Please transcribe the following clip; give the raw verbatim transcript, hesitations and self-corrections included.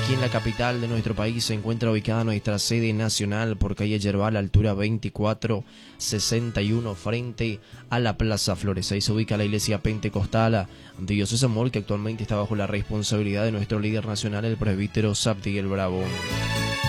aquí en la capital de nuestro país se encuentra ubicada nuestra sede nacional por calle Yerbal, altura veinticuatro sesenta y uno, frente a la Plaza Flores. Ahí se ubica la iglesia pentecostal Dios es Amor, que actualmente está bajo la responsabilidad de nuestro líder nacional, el presbítero Sabdiel Bravo.